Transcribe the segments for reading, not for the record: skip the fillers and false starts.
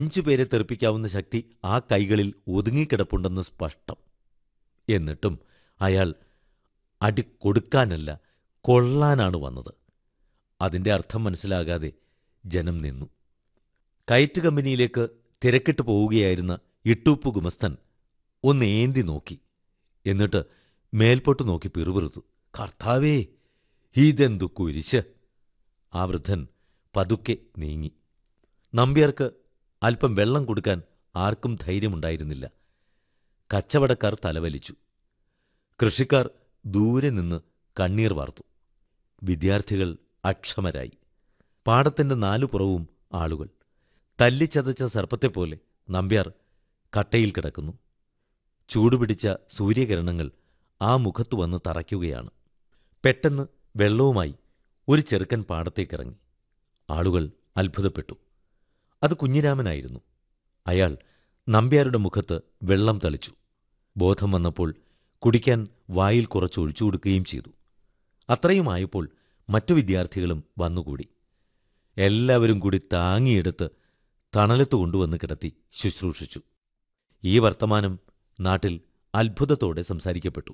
5 പേരെ തെറിപ്പിക്കാവുന്ന ശക്തി ആ കൈകളിൽ ഒതുങ്ങിക്കിടപ്പുണ്ടെന്ന് സ്പഷ്ടം. എന്നിട്ടും അയാൾ അടി കൊടുക്കാനല്ല, കൊള്ളാനാണ് വന്നത്. അതിന്റെ അർത്ഥം മനസ്സിലാകാതെ ജനം നിന്നു. കയറ്റ് കമ്പനിയിലേക്ക് തിരക്കിട്ട് പോവുകയായിരുന്ന ഇട്ടൂപ്പ് ഗുമസ്തൻ ഒന്ന് ഏന്തി നോക്കി. എന്നിട്ട് മേൽപോട്ട് നോക്കി പിറുപിറുത്തു. കർത്താവേ, ഇതെന്തു കുരിശ്! ആ വൃദ്ധൻ പതുക്കെ നീങ്ങി. നമ്പ്യാർക്ക് അല്പം വെള്ളം കൊടുക്കാൻ ആർക്കും ധൈര്യമുണ്ടായിരുന്നില്ല. കച്ചവടക്കാർ തലവലിച്ചു. കൃഷിക്കാർ ദൂരെ നിന്ന് കണ്ണീർ വാർത്തു. വിദ്യാർത്ഥികൾ അക്ഷമരായി. പാടത്തിന്റെ 4 പുറവും ആളുകൾ. തല്ലിച്ചതച്ച സർപ്പത്തെപ്പോലെ നമ്പ്യാർ കട്ടയിൽ കിടക്കുന്നു. ചൂടുപിടിച്ച സൂര്യകിരണങ്ങൾ ആ മുഖത്തു വന്ന് തറയ്ക്കുകയാണ്. പെട്ടെന്ന് വെള്ളവുമായി ഒരു ചെറുക്കൻ പാടത്തേക്കിറങ്ങി. ആളുകൾ അത്ഭുതപ്പെട്ടു. അത് കുഞ്ഞിരാമനായിരുന്നു. അയാൾ നമ്പ്യാരുടെ മുഖത്ത് വെള്ളം തളിച്ചു. ബോധം വന്നപ്പോൾ കുടിക്കാൻ വായിൽ കുറച്ചൊഴിച്ചു കൊടുക്കുകയും ചെയ്തു. അത്രയുമായപ്പോൾ മറ്റു വിദ്യാർത്ഥികളും വന്നുകൂടി. എല്ലാവരും കൂടി താങ്ങിയെടുത്ത് തണലത്ത് കൊണ്ടുവന്ന് കിടത്തി ശുശ്രൂഷിച്ചു. ഈ വർത്തമാനം നാട്ടിൽ അത്ഭുതത്തോടെ സംസാരിക്കപ്പെട്ടു.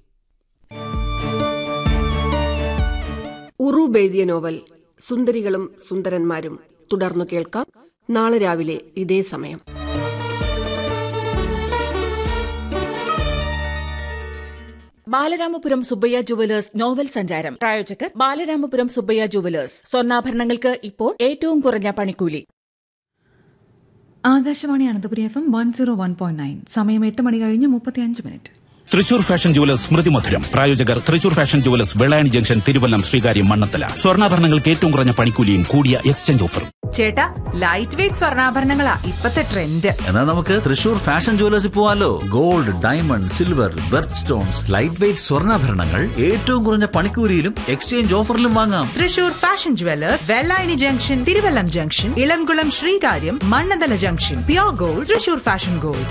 ഉറൂബ് എഴുതിയ നോവൽ സുന്ദരികളും സുന്ദരന്മാരും തുടർന്നു കേൾക്കാം നാളെ രാവിലെ ഇതേ സമയം. ബാലരാമപുരം സുബ്ബയ്യ ജുവലേഴ്സ് നോവൽ സഞ്ചാരം. പ്രായോജകർ ബാലരാമപുരം സുബ്ബയ്യ ജുവലേഴ്സ്. സ്വർണ്ണാഭരണങ്ങൾക്ക് ഇപ്പോൾ ഏറ്റവും കുറഞ്ഞ പണിക്കൂലി. ആകാശവാണി അനന്തപുരി FM 101.9. സമയം 8 മണി കഴിഞ്ഞ് 35 മിനിറ്റ്. തൃശൂർ ഫാഷൻ ജുവലേഴ്സ് സ്മൃതി മധുരം. പ്രായോജകർ Thrissur fashion jewellers, Vellayani junction, Thiruvallam, Sreekaryam, Mannathala. സ്വർണ്ണാഭരണങ്ങൾക്ക് ഏറ്റവും കുറഞ്ഞ പണിക്കൂലിയും കൂടിയ എക്സ്ചേഞ്ച് ഓഫറും. ചേട്ടാ, ലൈറ്റ് വെയിറ്റ് സ്വർണ്ണാഭരണങ്ങളാ ഇപ്പത്തെ ട്രെൻഡ്. എന്നാൽ നമുക്ക് തൃശൂർ ഫാഷൻ ജുവലേഴ്സിൽ പോവാലോ. Gold, diamond, silver, berth stones, light weight സ്വർണ്ണാഭരണങ്ങൾ ഏറ്റവും കുറഞ്ഞ പണിക്കൂലിയിലും എക്സ്ചേഞ്ച് ഓഫറിലും വാങ്ങാം. Thrissur fashion jewellers, Vellayani junction, Thiruvallam junction, Elamkulam, Sreekaryam, Mannanthala junction. Pure gold, Thrissur fashion gold.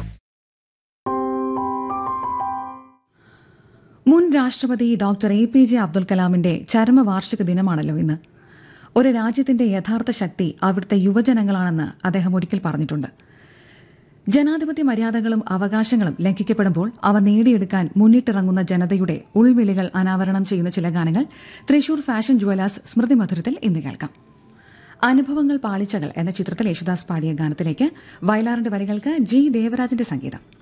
മുൻ രാഷ്ട്രപതി ഡോക്ടർ APJ അബ്ദുൽ കലാമിന്റെ ചരമവാർഷിക ദിനമാണല്ലോ ഇന്ന്. ഒരു രാജ്യത്തിന്റെ യഥാർത്ഥ ശക്തി അവിടുത്തെ യുവജനങ്ങളാണെന്ന് അദ്ദേഹം ഒരിക്കൽ പറഞ്ഞിട്ടുണ്ട്. ജനാധിപത്യ മര്യാദകളും അവകാശങ്ങളും ലംഘിക്കപ്പെടുമ്പോൾ അവ നേടിയെടുക്കാൻ മുന്നിട്ടിറങ്ങുന്ന ജനതയുടെ ഉൾവിളികൾ അനാവരണം ചെയ്യുന്ന ചില ഗാനങ്ങൾ തൃശൂർ ഫാഷൻ ജുവലേഴ്സ് സ്മൃതി മധുരത്തിൽ ഇന്ന് കേൾക്കാം. അനുഭവങ്ങൾ പാളിച്ചകൾ എന്ന ചിത്രത്തിൽ യേശുദാസ് പാടിയ ഗാനത്തിലേക്ക് വയലാറിന്റെ വരികൾക്ക് G. ദേവരാജന്റെ സംഗീതം.